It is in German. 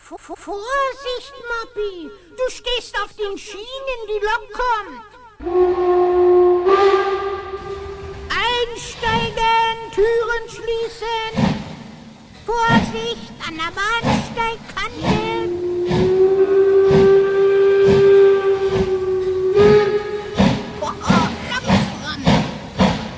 Vorsicht, Moppi! Du stehst auf den Schienen, die Lok kommt! Einsteigen, Türen schließen! Vorsicht, an der Bahnsteigkante!